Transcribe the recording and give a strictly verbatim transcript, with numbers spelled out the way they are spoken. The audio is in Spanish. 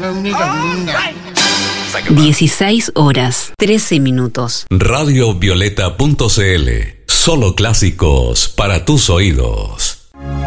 dieciséis horas, trece minutos. radio violeta punto c l. Solo clásicos para tus oídos.